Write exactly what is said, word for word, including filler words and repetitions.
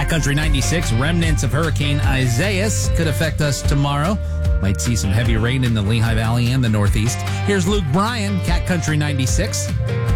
Cat Country ninety-six, remnants of Hurricane Isaias could affect us tomorrow. Might see some heavy rain in the Lehigh Valley and the Northeast. Here's Luke Bryan, Cat Country ninety-six.